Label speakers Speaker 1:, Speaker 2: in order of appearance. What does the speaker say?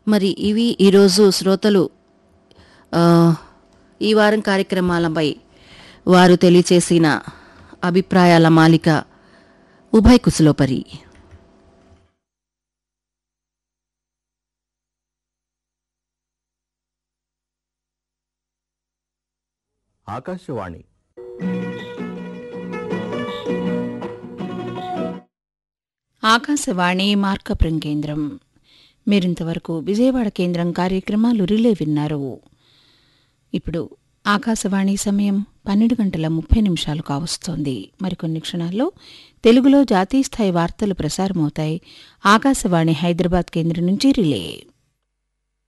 Speaker 1: మరి ఇవి ఈరోజు శ్రోతలు ఈ వారం కార్యక్రమాలపై వారు తెలియచేసిన అభిప్రాయాల మాలిక ఉభయ కుశలోపరి.
Speaker 2: ఆకాశవాణి
Speaker 3: ఆకాశవాణి మార్కపురం కేంద్రం. మీరింతవరకు విజయవాడ కేంద్రం కార్యక్రమాలు రిలే విన్నారు. ఇప్పుడు ఆకాశవాణి సమయం 12:30 కావస్తోంది. మరికొన్ని క్షణాల్లో తెలుగులో జాతీయ స్థాయి వార్తలు ప్రసారమవుతాయి. ఆకాశవాణి హైదరాబాద్ కేంద్రం నుంచి రిలే.